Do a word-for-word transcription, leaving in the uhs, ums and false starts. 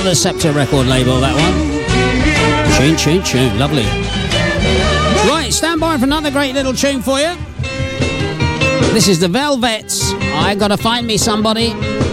Another Scepter record label, that one. Tune, tune, tune. Lovely. Right, stand by for another great little tune for you. This is the Velvets. I Gotta Find Me Somebody.